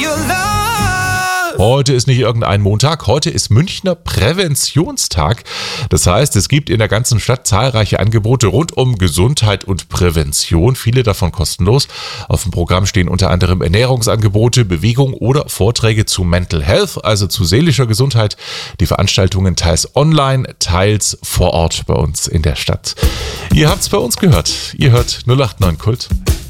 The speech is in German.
your love. Heute ist nicht irgendein Montag, heute ist Münchner Präventionstag. Das heißt, es gibt in der ganzen Stadt zahlreiche Angebote rund um Gesundheit und Prävention, viele davon kostenlos. Auf dem Programm stehen unter anderem Ernährungsangebote, Bewegung oder Vorträge zu Mental Health, also zu seelischer Gesundheit. Die Veranstaltungen teils online, teils vor Ort bei uns in der Stadt. Ihr habt's bei uns gehört. Ihr hört 089 Kult.